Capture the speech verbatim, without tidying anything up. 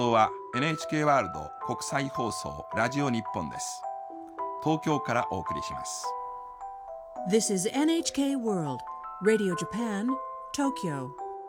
は エヌエイチケー ワールド国際放送ラジオ日本です。東京からお送りします。 This is エヌエイチケー World Radio Japan, Tokyo.